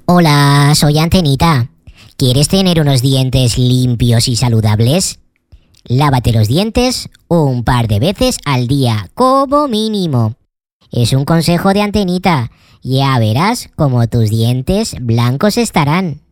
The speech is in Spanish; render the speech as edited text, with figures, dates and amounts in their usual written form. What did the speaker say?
Hola, soy Antenita. ¿Quieres tener unos dientes limpios y saludables? Lávate los dientes un par de veces al día, como mínimo. Es un consejo de Antenita. Ya verás cómo tus dientes blancos estarán.